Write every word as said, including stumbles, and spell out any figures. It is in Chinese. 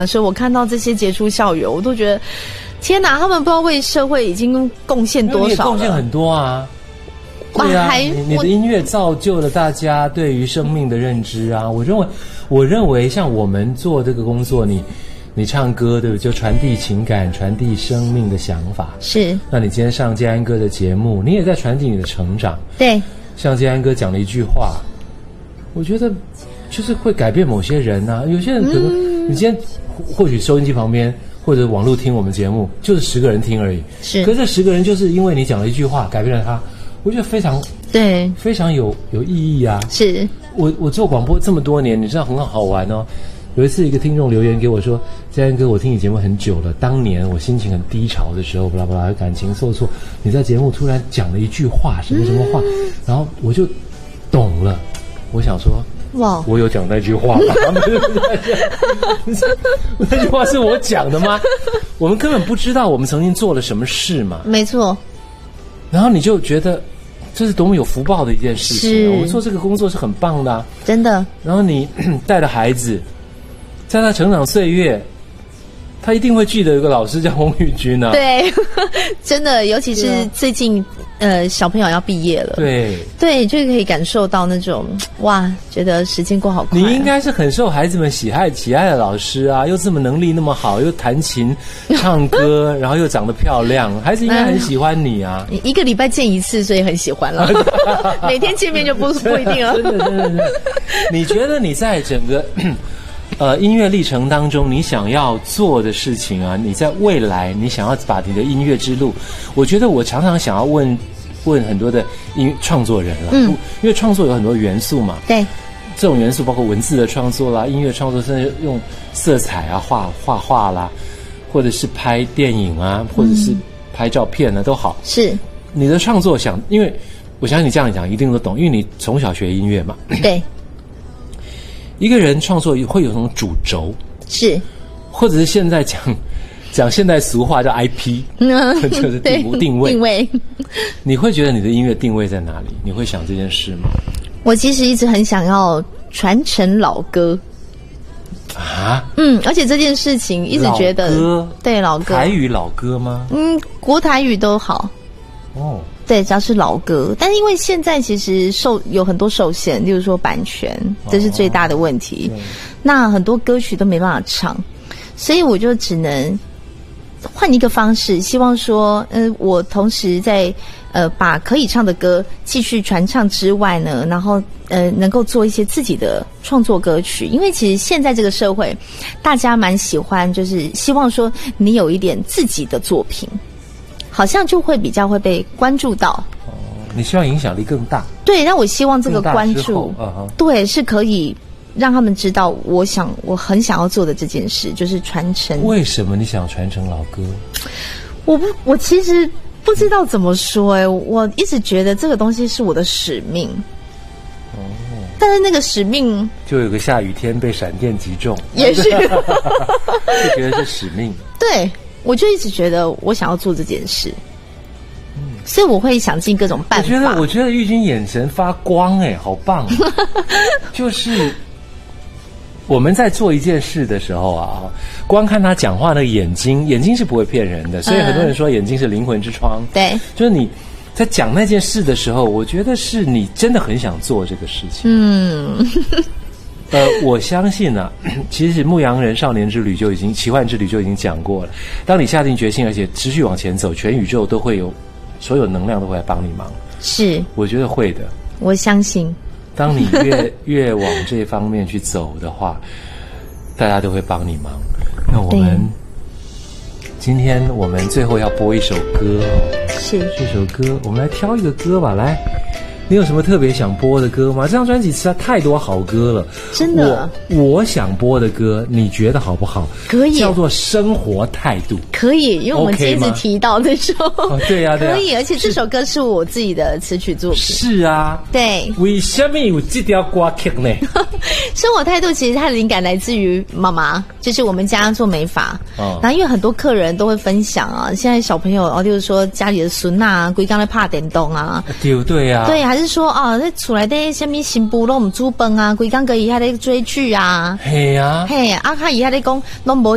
所以我看到这些杰出校友，我都觉得天哪，他们不知道为社会已经贡献多少了。 贡献很多啊。对啊，你你的音乐造就了大家对于生命的认知啊。我认为，我认为像我们做这个工作，你你唱歌对不对？就传递情感，传递生命的想法。 是。 那你今天上建安哥的节目，你也在传递你的成长。 对。 像建安哥讲了一句话，我觉得就是会改变某些人啊。有些人可能、嗯、你今天或许收音机旁边或者网络听我们节目，就是十个人听而已。 是。 可是这十个人就是因为你讲了一句话，改变了他。我觉得非常对， 非常有有意义啊！是我我做广播这么多年，你知道很好玩哦。有一次，一个听众留言给我说：“嘉恩哥，我听你节目很久了，当年我心情很低潮的时候，巴拉巴拉，感情受挫，你在节目突然讲了一句话，什么什么话，嗯、然后我就懂了。我想说，哇，我有讲那句话吗？那句话是我讲的吗？我们根本不知道我们曾经做了什么事嘛。 没错。然后你就觉得。”这是多么有福报的一件事情、啊！我们做这个工作是很棒的、啊， 真的。 然后你带着孩子，在他成长岁月，他一定会记得有个老师叫翁玉君啊。 对，真的，尤其是最近、啊、呃小朋友要毕业了， 对对，就可以感受到那种哇，觉得时间过好快、啊。 你应该是很受孩子们喜爱喜爱的老师啊，又这么能力那么好，又弹琴、唱歌，然后又长得漂亮，孩子应该很喜欢你啊。 你一个礼拜见一次，所以很喜欢了。每天见面就不不一定了。 真的，真的，真的。你觉得你在整个呃音乐历程当中，你想要做的事情啊，你在未来你想要把你的音乐之路，我觉得我常常想要问问很多的音乐创作人了，嗯，因为创作有很多元素嘛， 对， 这种元素包括文字的创作啦、音乐创作，甚至用色彩啊、画画画啦，或者是拍电影啊，或者是拍照片啊，都好。 是你的创作想，因为我相信你这样讲一定都懂，因为你从小学音乐嘛。 对。 一个人创作会有种主轴， 是， 或者是现在讲讲现代俗话叫 I P， 嗯，就是定定位。 定位。 你会觉得你的音乐定位在哪里？你会想这件事吗？ 我其实一直很想要传承老歌。 啊？ 嗯，而且这件事情一直觉得， 老歌， 对老歌， 台语老歌吗？ 嗯，国台语都好。哦。对，只要是老歌，但是因为现在其实受有很多受限，例如说版权，这是最大的问题。哦、那很多歌曲都没办法唱，所以我就只能换一个方式，希望说，呃，我同时在呃把可以唱的歌继续传唱之外呢，然后呃能够做一些自己的创作歌曲，因为其实现在这个社会，大家蛮喜欢，就是希望说你有一点自己的作品。好像就会比较会被关注到。 哦，你希望影响力更大？ 对，那我希望这个关注， uh-huh. 对，是可以让他们知道，我想我很想要做的这件事，就是传承。 为什么你想传承老歌？ 我不，我其实不知道怎么说、欸，哎，我一直觉得这个东西是我的使命。哦，但是那个使命， 就有个下雨天被闪电击中， 也是， 就觉得是使命。 对。我就一直觉得我想要做这件事，嗯，所以我会想尽各种办法。 我觉得，我觉得玉君眼神发光，哎，好棒！就是我们在做一件事的时候啊，光看他讲话那个眼睛，眼睛是不会骗人的，所以很多人说眼睛是灵魂之窗。 对、嗯， 就是你在讲那件事的时候，我觉得是你真的很想做这个事情。 嗯。 呃，我相信啊，其实牧羊人少年之旅就已经奇幻之旅就已经讲过了。当你下定决心，而且持续往前走，全宇宙都会有所有能量都会来帮你忙。 是， 我觉得会的。 我相信， 当你越越往这方面去走的话，大家都会帮你忙。那我们今天我们最后要播一首歌哦， 是这首歌，我们来挑一个歌吧，来。你有什么特别想播的歌吗？这张专辑实在太多好歌了， 真的。 我我想播的歌，你觉得好不好？ 可以， 叫做生活态度。 可以，因为我们今天一直提到这首。 哦、对呀、啊，对呀、啊。 可以，而且这首歌是我自己的词曲作品。 是啊。 对。 为什么有这条歌曲呢？ 生活态度其实它的灵感来自于妈妈，就是我们家做美发。哦。然后因为很多客人都会分享啊，现在小朋友哦，就是说家里的孙啊，规刚在拍电动啊。 对对啊。 对，还是。是说啊，在厝内底什么新妇拢唔煮饭啊，规工个伊遐咧追剧啊， 嘿啊， 嘿啊，他伊遐咧讲拢无